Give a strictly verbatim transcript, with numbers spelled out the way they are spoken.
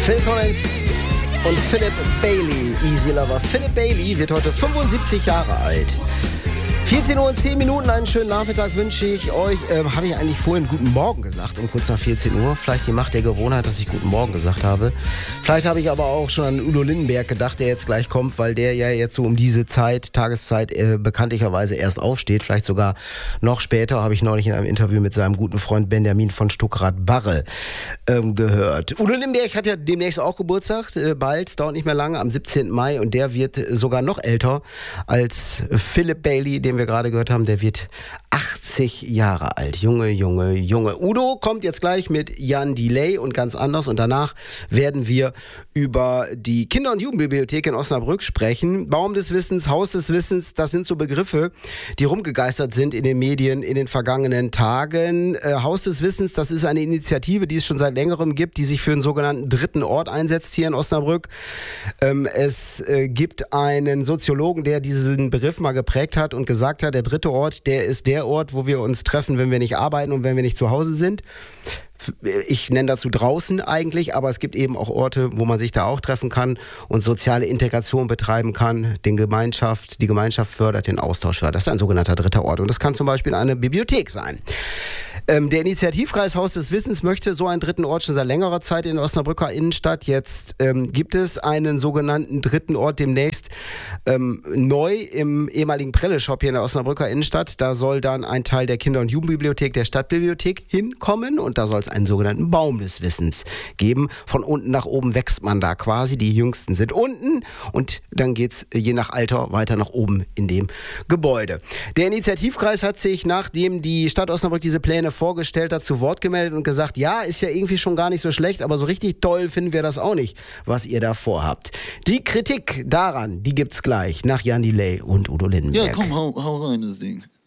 Phil Collins und Philip Bailey, Easy Lover. Philip Bailey wird heute fünfundsiebzig Jahre alt. vierzehn Uhr und zehn Minuten, einen schönen Nachmittag wünsche ich euch. Ähm, habe ich eigentlich vorhin Guten Morgen gesagt, um kurz nach vierzehn Uhr. Vielleicht die Macht der Gewohnheit, dass ich Guten Morgen gesagt habe. Vielleicht habe ich aber auch schon an Udo Lindenberg gedacht, der jetzt gleich kommt, weil der ja jetzt so um diese Zeit, Tageszeit, äh, bekanntlicherweise erst aufsteht. Vielleicht sogar noch später, habe ich neulich in einem Interview mit seinem guten Freund Benjamin von Stuckrad-Barre ähm, gehört. Udo Lindenberg hat ja demnächst auch Geburtstag, äh, bald, dauert nicht mehr lange, am siebzehnten Mai. Und der wird sogar noch älter als Philip Bailey, den wir gerade gehört haben, der wird achtzig Jahre alt. Junge, Junge, Junge. Udo kommt jetzt gleich mit Jan Delay und ganz anders. Und danach werden wir über die Kinder- und Jugendbibliothek in Osnabrück sprechen. Baum des Wissens, Haus des Wissens, das sind so Begriffe, die rumgegeistert sind in den Medien in den vergangenen Tagen. Äh, Haus des Wissens, das ist eine Initiative, die es schon seit längerem gibt, die sich für einen sogenannten dritten Ort einsetzt hier in Osnabrück. Ähm, es äh, gibt einen Soziologen, der diesen Begriff mal geprägt hat und gesagt hat, der dritte Ort, der ist der Ort, wo wir uns treffen, wenn wir nicht arbeiten und wenn wir nicht zu Hause sind. Ich nenne dazu draußen eigentlich, aber es gibt eben auch Orte, wo man sich da auch treffen kann und soziale Integration betreiben kann, den Gemeinschaft, die Gemeinschaft fördert, den Austausch fördert. Das ist ein sogenannter dritter Ort und das kann zum Beispiel eine Bibliothek sein. Ähm, der Initiativkreis Haus des Wissens möchte so einen dritten Ort schon seit längerer Zeit in der Osnabrücker Innenstadt. Jetzt ähm, gibt es einen sogenannten dritten Ort demnächst ähm, neu im ehemaligen Prelle-Shop hier in der Osnabrücker Innenstadt. Da soll dann ein Teil der Kinder- und Jugendbibliothek, der Stadtbibliothek hinkommen und da soll es einen sogenannten Baum des Wissens geben. Von unten nach oben wächst man da quasi. Die Jüngsten sind unten und dann geht es je nach Alter weiter nach oben in dem Gebäude. Der Initiativkreis hat sich, nachdem die Stadt Osnabrück diese Pläne vorgestellt hat, zu Wort gemeldet und gesagt, ja, ist ja irgendwie schon gar nicht so schlecht, aber so richtig toll finden wir das auch nicht, was ihr da vorhabt. Die Kritik daran, die gibt's gleich nach Jan Delay und Udo Lindenberg. Ja, komm, hau, hau rein, das Ding.